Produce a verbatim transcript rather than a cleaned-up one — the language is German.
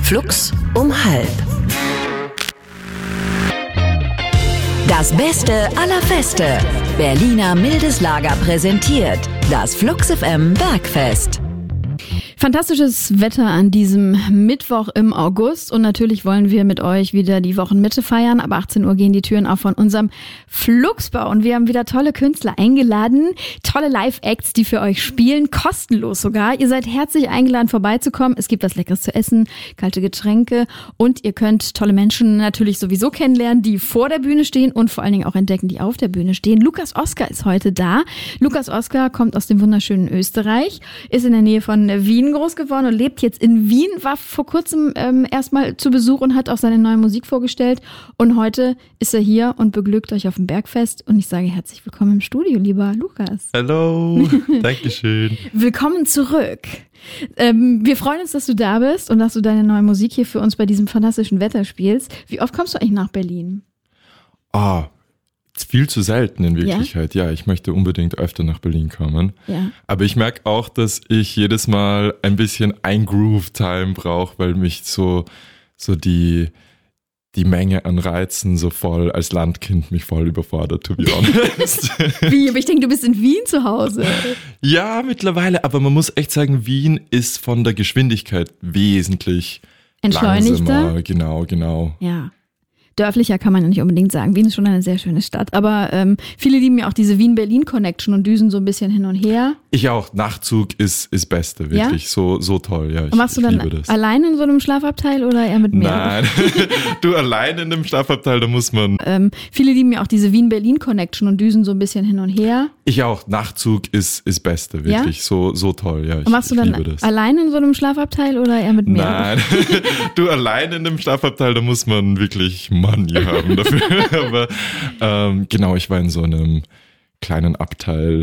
Flux um halb. Das Beste aller Feste. Berliner Mildes Lager präsentiert das Flux F M Bergfest. Fantastisches Wetter an diesem Mittwoch im August und natürlich wollen wir mit euch wieder die Wochenmitte feiern. Ab achtzehn Uhr gehen die Türen auf von unserem Fluxbau und wir haben wieder tolle Künstler eingeladen, tolle Live-Acts, die für euch spielen, kostenlos sogar. Ihr seid herzlich eingeladen vorbeizukommen. Es gibt was Leckeres zu essen, kalte Getränke und ihr könnt tolle Menschen natürlich sowieso kennenlernen, die vor der Bühne stehen und vor allen Dingen auch entdecken, die auf der Bühne stehen. Lukas Oskar ist heute da. Lukas Oskar kommt aus dem wunderschönen Österreich, ist in der Nähe von Wien groß geworden und lebt jetzt in Wien, war vor kurzem ähm, erstmal zu Besuch und hat auch seine neue Musik vorgestellt und heute ist er hier und beglückt euch auf dem Bergfest und ich sage herzlich willkommen im Studio, lieber Lukas. Hallo, Dankeschön. Willkommen zurück. Ähm, wir freuen uns, dass du da bist und dass du deine neue Musik hier für uns bei diesem fantastischen Wetter spielst. Wie oft kommst du eigentlich nach Berlin? Ah, viel zu selten in Wirklichkeit. Ja? ja, ich möchte unbedingt öfter nach Berlin kommen. Ja. Aber ich merke auch, dass ich jedes Mal ein bisschen ein Groove-Time brauche, weil mich so, so die, die Menge an Reizen so voll als Landkind mich voll überfordert, to be honest. Wie? Aber ich denke, du bist in Wien zu Hause. Ja, mittlerweile. Aber man muss echt sagen, Wien ist von der Geschwindigkeit wesentlich entschleunigter. Langsamer. Genau, genau. Ja. Dörflicher kann man ja nicht unbedingt sagen. Wien ist schon eine sehr schöne Stadt. Aber ähm, viele lieben ja auch diese Wien-Berlin-Connection und düsen so ein bisschen hin und her. Ich auch. Nachtzug ist ist Beste, wirklich. Ja? So so toll, ja. Ich, und machst du dann allein in so einem Schlafabteil oder eher mit mehr? Nein, du allein in einem Schlafabteil, da muss man... Ähm, viele lieben ja auch diese Wien-Berlin-Connection und düsen so ein bisschen hin und her. Ich auch. Nachtzug ist ist Beste, wirklich. Ja? So so toll, ja. Ich, und machst du dann allein in so einem Schlafabteil oder eher mit mehr? Nein, du allein in einem Schlafabteil, da muss man wirklich Money haben dafür. Aber ähm, genau, ich war in so einem kleinen Abteil